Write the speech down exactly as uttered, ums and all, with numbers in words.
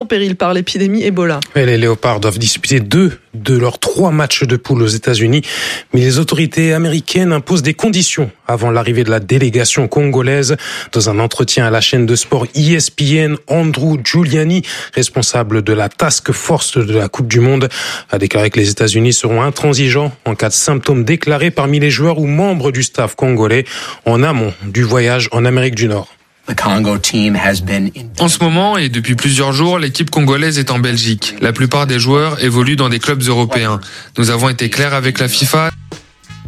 péril par l'épidémie Ebola. Et les Léopards doivent disputer deux de leurs trois matchs de poule aux États-Unis. Mais les autorités américaines imposent des conditions avant l'arrivée de la délégation congolaise. Dans un entretien à la chaîne de sport E S P N, Andrew Giuliani, responsable de la task force de la Coupe du Monde, a déclaré que les États-Unis seront intransigeants en cas de symptômes déclarés parmi les joueurs ou membres du staff congolais en amont du voyage en Amérique du Nord. En ce moment et depuis plusieurs jours, l'équipe congolaise est en Belgique. La plupart des joueurs évoluent dans des clubs européens. Nous avons été clairs avec la FIFA.